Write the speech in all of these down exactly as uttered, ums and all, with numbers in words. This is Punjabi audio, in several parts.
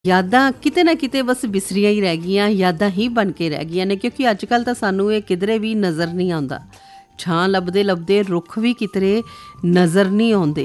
ਯਾਦਾਂ ਕਿਤੇ ਨਾ ਕਿਤੇ ਬਸ ਬਿਸਰੀਆਂ ਹੀ ਰਹਿ ਗਈਆਂ, ਯਾਦਾਂ ਹੀ ਬਣ ਕੇ ਰਹਿ ਗਈਆਂ ਨੇ, ਕਿਉਂਕਿ ਅੱਜ ਕੱਲ੍ਹ ਤਾਂ ਸਾਨੂੰ ਇਹ ਕਿਧਰੇ ਵੀ ਨਜ਼ਰ ਨਹੀਂ ਆਉਂਦਾ। ਛਾਂ ਲੱਭਦੇ ਲੱਭਦੇ ਰੁੱਖ ਵੀ ਕਿਧਰੇ ਨਜ਼ਰ ਨਹੀਂ ਆਉਂਦੇ।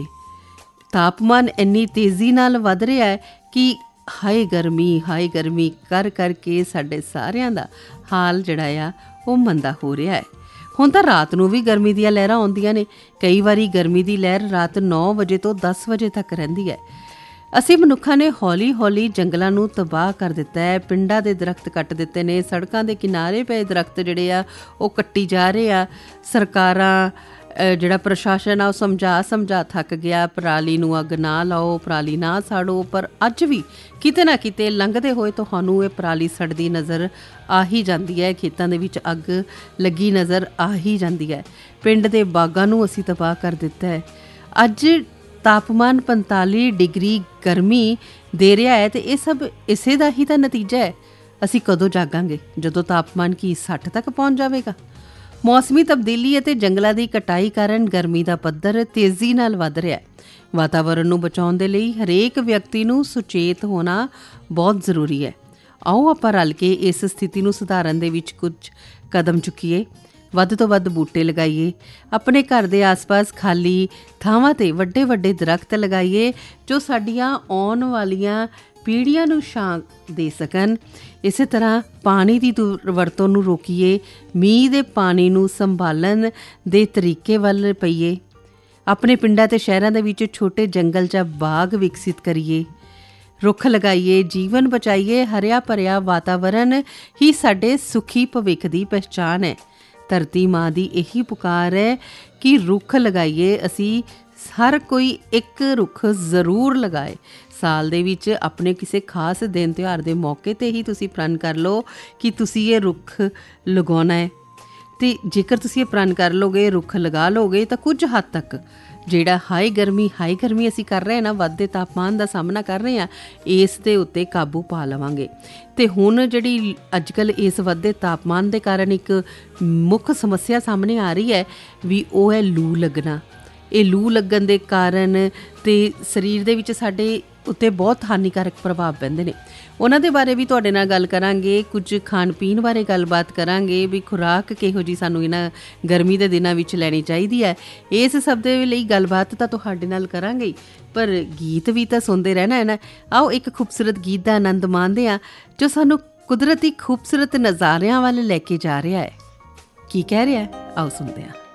ਤਾਪਮਾਨ ਇੰਨੀ ਤੇਜ਼ੀ ਨਾਲ ਵੱਧ ਰਿਹਾ ਹੈ ਕਿ ਹਾਏ ਗਰਮੀ ਹਾਏ ਗਰਮੀ ਕਰ ਕਰਕੇ ਸਾਡੇ ਸਾਰਿਆਂ ਦਾ ਹਾਲ ਜਿਹੜਾ ਆ ਉਹ ਮੰਦਾ ਹੋ ਰਿਹਾ ਹੈ। ਹੁਣ ਤਾਂ ਰਾਤ ਨੂੰ ਵੀ ਗਰਮੀ ਦੀਆਂ ਲਹਿਰਾਂ ਆਉਂਦੀਆਂ ਨੇ। ਕਈ ਵਾਰੀ ਗਰਮੀ ਦੀ ਲਹਿਰ ਰਾਤ ਨੌ ਵਜੇ ਤੋਂ ਦਸ ਵਜੇ ਤੱਕ ਰਹਿੰਦੀ ਹੈ। ਅਸੀਂ ਮਨੁੱਖਾਂ ਨੇ ਹੌਲੀ ਹੌਲੀ ਜੰਗਲਾਂ ਨੂੰ ਤਬਾਹ ਕਰ ਦਿੱਤਾ ਹੈ, ਪਿੰਡਾਂ ਦੇ ਦਰਖਤ ਕੱਟ ਦਿੱਤੇ ਨੇ, ਸੜਕਾਂ ਦੇ ਕਿਨਾਰੇ ਪਏ ਦਰਖਤ ਜਿਹੜੇ ਆ ਉਹ ਕੱਟੀ ਜਾ ਰਹੇ ਆ। ਸਰਕਾਰਾਂ ਜਿਹੜਾ ਪ੍ਰਸ਼ਾਸਨ ਆ ਉਹ ਸਮਝਾ ਸਮਝਾ ਥੱਕ ਗਿਆ, ਪਰਾਲੀ ਨੂੰ ਅੱਗ ਨਾ ਲਾਓ, ਪਰਾਲੀ ਨਾ ਸਾੜੋ, ਪਰ ਅੱਜ ਵੀ ਕਿਤੇ ਨਾ ਕਿਤੇ ਲੰਘਦੇ ਹੋਏ ਤੁਹਾਨੂੰ ਇਹ ਪਰਾਲੀ ਸੜਦੀ ਨਜ਼ਰ ਆ ਹੀ ਜਾਂਦੀ ਹੈ, ਖੇਤਾਂ ਦੇ ਵਿੱਚ ਅੱਗ ਲੱਗੀ ਨਜ਼ਰ ਆ ਹੀ ਜਾਂਦੀ ਹੈ। ਪਿੰਡ ਦੇ ਬਾਗਾਂ ਨੂੰ ਅਸੀਂ ਤਬਾਹ ਕਰ ਦਿੱਤਾ ਹੈ। ਅੱਜ ਤਾਪਮਾਨ ਪੰਤਾਲੀ ਡਿਗਰੀ ਗਰਮੀ ਦੇ ਰਿਹਾ ਹੈ, ਅਤੇ ਇਹ ਸਭ ਇਸੇ ਦਾ ਹੀ ਤਾਂ ਨਤੀਜਾ ਹੈ। ਅਸੀਂ ਕਦੋਂ ਜਾਗਾਂਗੇ ਜਦੋਂ ਤਾਪਮਾਨ ਕੀ ਸੱਠ ਤੱਕ ਪਹੁੰਚ ਜਾਵੇਗਾ। ਮੌਸਮੀ ਤਬਦੀਲੀ ਅਤੇ ਜੰਗਲਾਂ ਦੀ ਕਟਾਈ ਕਾਰਨ ਗਰਮੀ ਦਾ ਪੱਧਰ ਤੇਜ਼ੀ ਨਾਲ ਵੱਧ ਰਿਹਾ ਹੈ। ਵਾਤਾਵਰਣ ਨੂੰ ਬਚਾਉਣ ਦੇ ਲਈ ਹਰੇਕ ਵਿਅਕਤੀ ਨੂੰ ਸੁਚੇਤ ਹੋਣਾ ਬਹੁਤ ਜ਼ਰੂਰੀ ਹੈ। ਆਓ ਆਪਾਂ ਰਲ ਕੇ ਇਸ ਸਥਿਤੀ ਨੂੰ ਸੁਧਾਰਨ ਦੇ ਵਿੱਚ ਕੁਝ ਕਦਮ ਚੁੱਕੀਏ। ਵੱਧ ਤੋਂ ਵੱਧ ਬੂਟੇ ਲਗਾਈਏ, ਆਪਣੇ ਘਰ ਦੇ ਆਸ-ਪਾਸ ਖਾਲੀ ਥਾਵਾਂ 'ਤੇ ਵੱਡੇ ਵੱਡੇ ਦਰਖਤ ਲਗਾਈਏ ਜੋ ਸਾਡੀਆਂ ਆਉਣ ਵਾਲੀਆਂ ਪੀੜ੍ਹੀਆਂ ਨੂੰ ਛਾਂ ਦੇ ਸਕਣ। ਇਸੇ ਤਰ੍ਹਾਂ ਪਾਣੀ ਦੀ ਵਰਤੋਂ ਨੂੰ ਰੋਕੀਏ, ਮੀਂਹ ਦੇ ਪਾਣੀ ਨੂੰ ਸੰਭਾਲਣ ਦੇ ਤਰੀਕੇ ਵੱਲ ਪਈਏ। ਆਪਣੇ ਪਿੰਡਾਂ ਅਤੇ ਸ਼ਹਿਰਾਂ ਦੇ ਵਿੱਚ ਛੋਟੇ ਜੰਗਲ ਜਾਂ ਬਾਗ ਵਿਕਸਿਤ ਕਰੀਏ, ਰੁੱਖ ਲਗਾਈਏ, ਜੀਵਨ ਬਚਾਈਏ। ਹਰਿਆ ਭਰਿਆ ਵਾਤਾਵਰਣ ਹੀ ਸਾਡੇ ਸੁਖੀ ਭਵਿੱਖ ਦੀ ਪਹਿਚਾਣ ਹੈ। ਧਰਤੀ ਮਾਂ ਦੀ ਇਹੀ ਪੁਕਾਰ ਹੈ ਕਿ ਰੁੱਖ ਲਗਾਈਏ। ਅਸੀਂ ਹਰ ਕੋਈ ਇੱਕ ਰੁੱਖ ਜ਼ਰੂਰ ਲਗਾਏ। ਸਾਲ ਦੇ ਵਿੱਚ ਆਪਣੇ ਕਿਸੇ ਖਾਸ ਦਿਨ ਤਿਉਹਾਰ ਦੇ ਮੌਕੇ 'ਤੇ ਹੀ ਤੁਸੀਂ ਪ੍ਰਣ ਕਰ ਲਓ ਕਿ ਤੁਸੀਂ ਇਹ ਰੁੱਖ ਲਗਾਉਣਾ ਹੈ, ਅਤੇ ਜੇਕਰ ਤੁਸੀਂ ਇਹ ਪ੍ਰਣ ਕਰ ਲਓਗੇ, ਰੁੱਖ ਲਗਾ ਲਓਗੇ, ਤਾਂ ਕੁਝ ਹੱਦ ਤੱਕ ਜਿਹੜਾ ਹਾਈ ਗਰਮੀ ਹਾਈ ਗਰਮੀ ਅਸੀਂ ਕਰ ਰਹੇ ਹਾਂ ਨਾ, ਵੱਧਦੇ ਤਾਪਮਾਨ ਦਾ ਸਾਹਮਣਾ ਕਰ ਰਹੇ ਹਾਂ, ਇਸ ਦੇ ਉੱਤੇ ਕਾਬੂ ਪਾ ਲਵਾਂਗੇ। ਅਤੇ ਹੁਣ ਜਿਹੜੀ ਅੱਜ ਕੱਲ੍ਹ ਇਸ ਵੱਧਦੇ ਤਾਪਮਾਨ ਦੇ ਕਾਰਨ ਇੱਕ ਮੁੱਖ ਸਮੱਸਿਆ ਸਾਹਮਣੇ ਆ ਰਹੀ ਹੈ ਵੀ ਉਹ ਹੈ ਲੂ ਲੱਗਣਾ। ਇਹ ਲੂ ਲੱਗਣ ਦੇ ਕਾਰਨ ਅਤੇ ਸਰੀਰ ਦੇ ਵਿੱਚ ਸਾਡੇ ਉੱਤੇ ਬਹੁਤ ਹਾਨੀਕਾਰਕ ਪ੍ਰਭਾਵ ਪੈਂਦੇ ਨੇ। ਉਹਨਾਂ ਦੇ ਬਾਰੇ ਵੀ ਤੁਹਾਡੇ ਨਾਲ ਗੱਲ ਕਰਾਂਗੇ। ਕੁਝ ਖਾਣ ਪੀਣ ਬਾਰੇ ਗੱਲਬਾਤ ਕਰਾਂਗੇ ਵੀ ਖੁਰਾਕ ਕਿਹੋ ਜਿਹੀ ਸਾਨੂੰ ਇਹਨਾਂ ਗਰਮੀ ਦੇ ਦਿਨਾਂ ਵਿੱਚ ਲੈਣੀ ਚਾਹੀਦੀ ਹੈ। ਇਸ ਸਭ ਦੇ ਲਈ ਗੱਲਬਾਤ ਤਾਂ ਤੁਹਾਡੇ ਨਾਲ ਕਰਾਂਗੇ, ਪਰ ਗੀਤ ਵੀ ਤਾਂ ਸੁਣਦੇ ਰਹਿਣਾ ਹੈ ਨਾ। ਆਓ ਇੱਕ ਖੂਬਸੂਰਤ ਗੀਤ ਦਾ ਆਨੰਦ ਮਾਣਦੇ ਹਾਂ ਜੋ ਸਾਨੂੰ ਕੁਦਰਤੀ ਖੂਬਸੂਰਤ ਨਜ਼ਾਰਿਆਂ ਵੱਲ ਲੈ ਕੇ ਜਾ ਰਿਹਾ ਹੈ। ਕੀ ਕਹਿ ਰਿਹਾ ਹੈ, ਆਓ ਸੁਣਦੇ ਹਾਂ।